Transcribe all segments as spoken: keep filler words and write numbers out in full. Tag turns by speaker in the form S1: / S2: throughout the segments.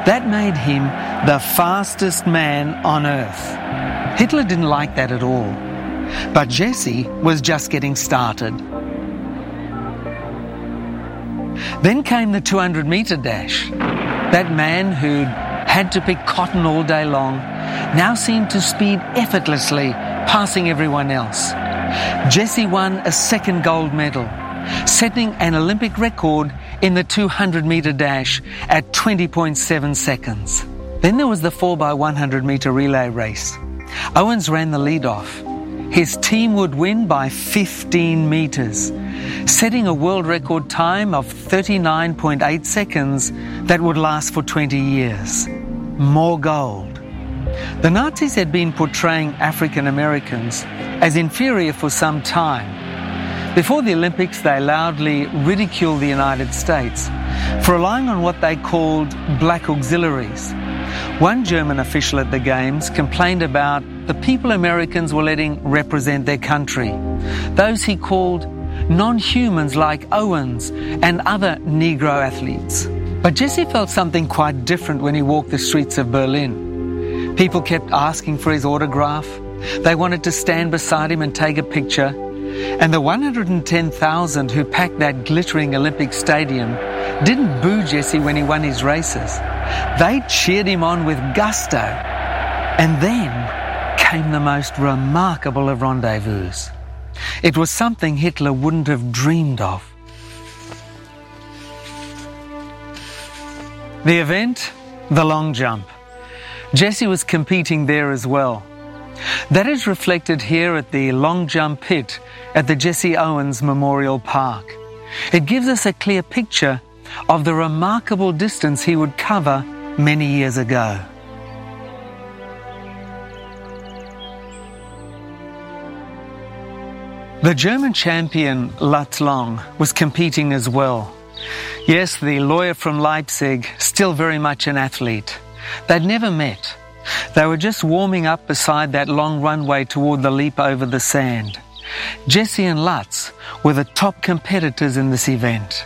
S1: That made him the fastest man on earth. Hitler didn't like that at all. But Jesse was just getting started. Then came the two hundred metre dash. That man who'd had to pick cotton all day long now seemed to speed effortlessly, passing everyone else. Jesse won a second gold medal, setting an Olympic record in the two hundred metre dash at twenty point seven seconds. Then there was the four by one hundred metre relay race. Owens ran the lead off. His team would win by fifteen metres, setting a world record time of thirty-nine point eight seconds that would last for twenty years. More gold. The Nazis had been portraying African Americans as inferior for some time. Before the Olympics, they loudly ridiculed the United States for relying on what they called black auxiliaries. One German official at the Games complained about the people Americans were letting represent their country, those he called non-humans like Owens and other Negro athletes. But Jesse felt something quite different when he walked the streets of Berlin. People kept asking for his autograph. They wanted to stand beside him and take a picture. And the one hundred ten thousand who packed that glittering Olympic stadium didn't boo Jesse when he won his races. They cheered him on with gusto. And then came the most remarkable of rendezvous. It was something Hitler wouldn't have dreamed of. The event, the long jump. Jesse was competing there as well. That is reflected here at the long jump pit at the Jesse Owens Memorial Park. It gives us a clear picture of the remarkable distance he would cover many years ago. The German champion Lutz Long was competing as well. Yes, the lawyer from Leipzig, still very much an athlete. They'd never met. They were just warming up beside that long runway toward the leap over the sand. Jesse and Lutz were the top competitors in this event.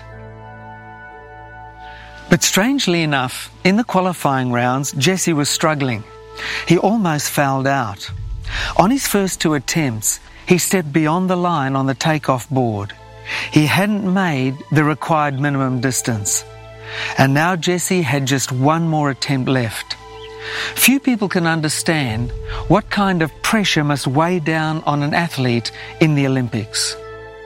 S1: But strangely enough, in the qualifying rounds, Jesse was struggling. He almost fouled out. On his first two attempts, he stepped beyond the line on the takeoff board. He hadn't made the required minimum distance. And now Jesse had just one more attempt left. Few people can understand what kind of pressure must weigh down on an athlete in the Olympics.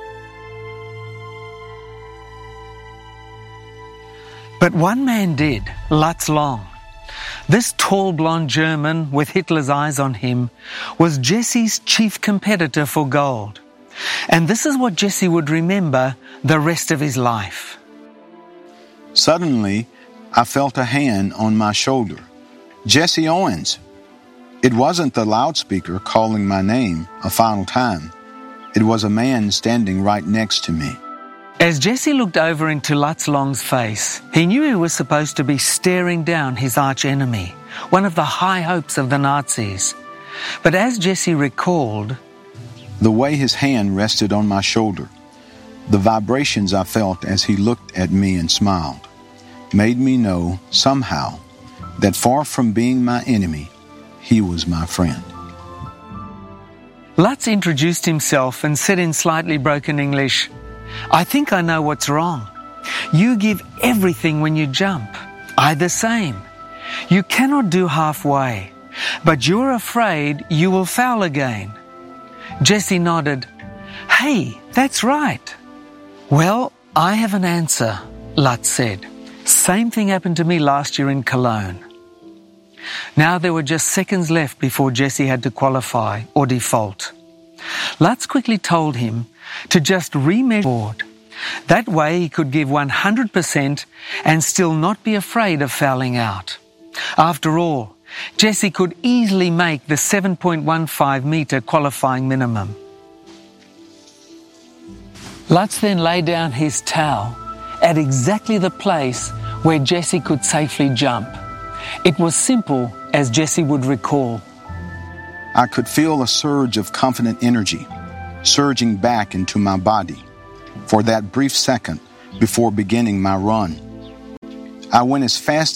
S1: But one man did, Lutz Long. This tall blonde German with Hitler's eyes on him was Jesse's chief competitor for gold. And this is what Jesse would remember the rest of his life.
S2: Suddenly, I felt a hand on my shoulder. Jesse Owens. It wasn't the loudspeaker calling my name a final time. It was a man standing right next to me.
S1: As Jesse looked over into Lutz Long's face, he knew he was supposed to be staring down his arch-enemy, one of the high hopes of the Nazis. But as Jesse recalled,
S2: the way his hand rested on my shoulder, the vibrations I felt as he looked at me and smiled, made me know somehow that far from being my enemy, he was my friend.
S1: Lutz introduced himself and said in slightly broken English, "I think I know what's wrong. You give everything when you jump. I the same. You cannot do halfway, but you're afraid you will foul again." Jesse nodded. "Hey, that's right." "Well, I have an answer," Lutz said. "Same thing happened to me last year in Cologne." Now there were just seconds left before Jesse had to qualify or default. Lutz quickly told him to just remeasure. That way he could give one hundred percent and still not be afraid of fouling out. After all, Jesse could easily make the seven point one five metre qualifying minimum. Lutz then laid down his towel at exactly the place where Jesse could safely jump. It was simple, as Jesse would recall.
S2: I could feel a surge of confident energy surging back into my body for that brief second before beginning my run. I went as fast